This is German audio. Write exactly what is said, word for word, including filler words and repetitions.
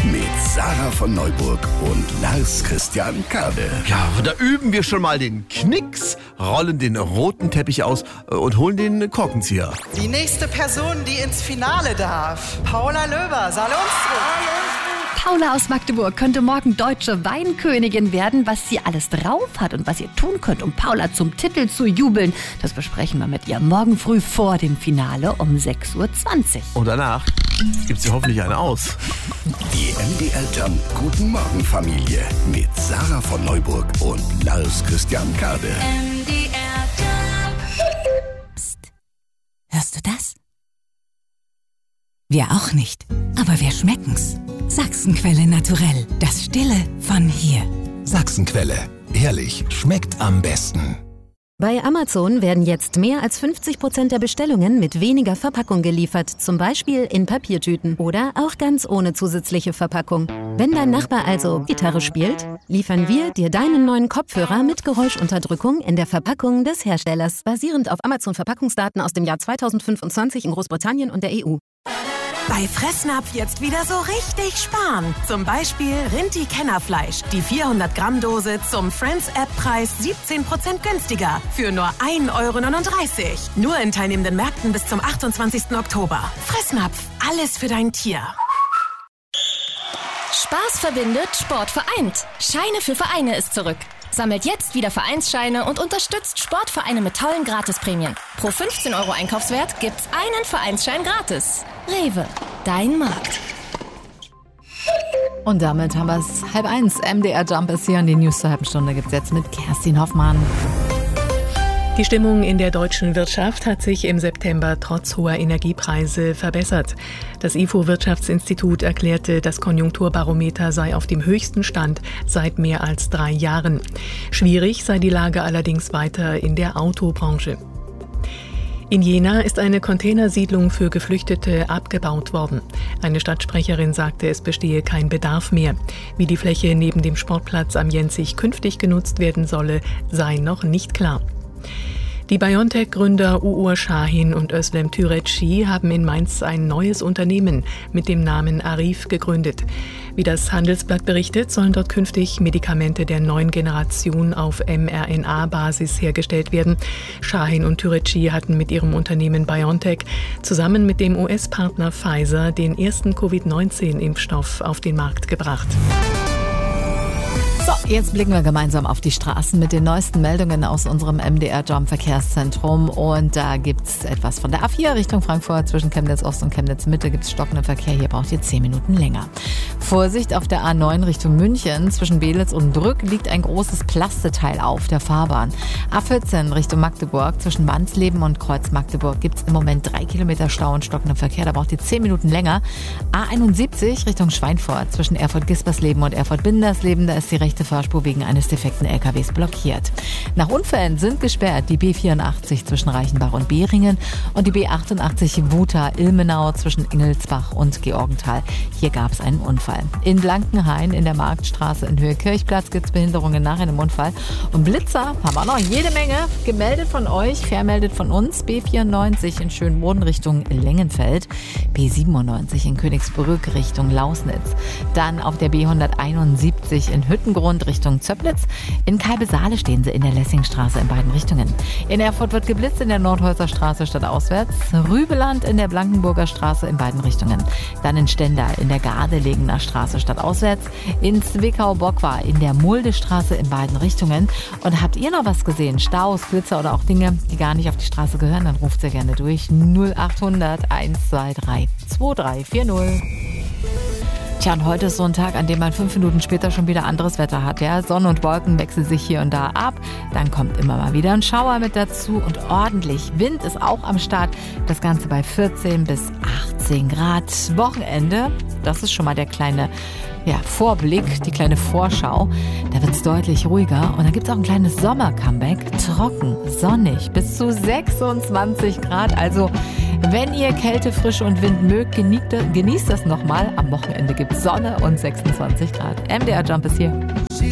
mit Sarah von Neuburg und Lars Christian Kade. Ja, da üben wir schon mal den Knicks, rollen den roten Teppich aus und holen den Korkenzieher. Die nächste Person, die ins Finale darf, Paula Löber, Salonstrug. Paula aus Magdeburg könnte morgen deutsche Weinkönigin werden. Was sie alles drauf hat und was ihr tun könnt, um Paula zum Titel zu jubeln, das besprechen wir mit ihr morgen früh vor dem Finale um sechs Uhr zwanzig. Und danach gibt sie hoffentlich eine aus. Die M D R Jump Guten Morgen Familie mit Sarah von Neuburg und Lars Christian Kade. M D R Jump. Psst. Hörst du das? Wir auch nicht, aber wir schmecken's. Sachsenquelle Naturell, das Stille von hier. Sachsenquelle, ehrlich, schmeckt am besten. Bei Amazon werden jetzt mehr als fünfzig Prozent der Bestellungen mit weniger Verpackung geliefert, zum Beispiel in Papiertüten oder auch ganz ohne zusätzliche Verpackung. Wenn dein Nachbar also Gitarre spielt, liefern wir dir deinen neuen Kopfhörer mit Geräuschunterdrückung in der Verpackung des Herstellers, basierend auf Amazon-Verpackungsdaten aus dem Jahr zweitausendfünfundzwanzig in Großbritannien und der E U. Bei Fressnapf jetzt wieder so richtig sparen. Zum Beispiel Rinti-Kennerfleisch. Die vierhundert Gramm Dose zum Friends-App-Preis siebzehn Prozent günstiger. Für nur ein Euro neununddreißig. Nur in teilnehmenden Märkten bis zum achtundzwanzigsten Oktober. Fressnapf. Alles für dein Tier. Spaß verbindet, Sport vereint. Scheine für Vereine ist zurück. Sammelt jetzt wieder Vereinsscheine und unterstützt Sportvereine mit tollen Gratisprämien. Pro fünfzehn Euro Einkaufswert gibt's einen Vereinsschein gratis. Rewe, dein Markt. Und damit haben wir es halb eins. M D R Jump ist hier und die News zur halben Stunde gibt's jetzt mit Kerstin Hoffmann. Die Stimmung in der deutschen Wirtschaft hat sich im September trotz hoher Energiepreise verbessert. Das I F O-Wirtschaftsinstitut erklärte, das Konjunkturbarometer sei auf dem höchsten Stand seit mehr als drei Jahren. Schwierig sei die Lage allerdings weiter in der Autobranche. In Jena ist eine Containersiedlung für Geflüchtete abgebaut worden. Eine Stadtsprecherin sagte, es bestehe kein Bedarf mehr. Wie die Fläche neben dem Sportplatz am Jenzich künftig genutzt werden solle, sei noch nicht klar. Die BioNTech-Gründer Uğur Şahin und Özlem Türeci haben in Mainz ein neues Unternehmen mit dem Namen Arif gegründet. Wie das Handelsblatt berichtet, sollen dort künftig Medikamente der neuen Generation auf mRNA-Basis hergestellt werden. Şahin und Türeci hatten mit ihrem Unternehmen BioNTech zusammen mit dem U S-Partner Pfizer den ersten Covid neunzehn Impfstoff auf den Markt gebracht. So, jetzt blicken wir gemeinsam auf die Straßen mit den neuesten Meldungen aus unserem M D R Jump Verkehrszentrum. Und da gibt's etwas von der A vier Richtung Frankfurt. Zwischen Chemnitz Ost und Chemnitz Mitte gibt's stockenden Verkehr. Hier braucht ihr zehn Minuten länger. Vorsicht auf der A neun Richtung München. Zwischen Belitz und Brück liegt ein großes Plasteteil auf der Fahrbahn. A vierzehn Richtung Magdeburg. Zwischen Wansleben und Kreuz Magdeburg gibt's im Moment drei Kilometer Stau und stockenden Verkehr. Da braucht ihr zehn Minuten länger. A einundsiebzig Richtung Schweinfurt. Zwischen Erfurt-Gispersleben und Erfurt-Bindersleben. Da ist die rechte Fahrspur wegen eines defekten L K Ws blockiert. Nach Unfällen sind gesperrt die B vierundachtzig zwischen Reichenbach und Behringen und die B achtundachtzig Wuta-Ilmenau zwischen Ingelsbach und Georgenthal. Hier gab es einen Unfall. In Blankenhain in der Marktstraße in Höhe Kirchplatz gibt es Behinderungen nach einem Unfall. Und Blitzer haben wir noch jede Menge gemeldet von euch, vermeldet von uns. B vierundneunzig in Schönboden Richtung Lengenfeld, B siebenundneunzig in Königsbrück Richtung Lausnitz. Dann auf der B hunderteinundsiebzig in Hüttengrund Richtung Zöpplitz. In Kalbe-Saale stehen sie in der Lessingstraße in beiden Richtungen. In Erfurt wird geblitzt in der Nordhäuser Straße stadtauswärts. Rübeland in der Blankenburger Straße in beiden Richtungen. Dann in Stendal in der Gardelegener Straße stadtauswärts. In Zwickau-Bockwar in der Muldestraße in beiden Richtungen. Und habt ihr noch was gesehen? Staus, Blitzer oder auch Dinge, die gar nicht auf die Straße gehören? Dann ruft sehr gerne durch. null achthundert einhundertdreiundzwanzig drei vier null. Tja, und heute ist so ein Tag, an dem man fünf Minuten später schon wieder anderes Wetter hat. Ja? Sonne und Wolken wechseln sich hier und da ab. Dann kommt immer mal wieder ein Schauer mit dazu und ordentlich Wind ist auch am Start. Das Ganze bei vierzehn bis achtzehn Grad. Wochenende, das ist schon mal der kleine ja, Vorblick, die kleine Vorschau. Da wird es deutlich ruhiger und dann gibt es auch ein kleines Sommer-Comeback. Trocken, sonnig, bis zu sechsundzwanzig Grad. Also wenn ihr Kälte, Frische und Wind mögt, genießt das nochmal. Am Wochenende gibt es Sonne und sechsundzwanzig Grad. M D R Jump ist hier.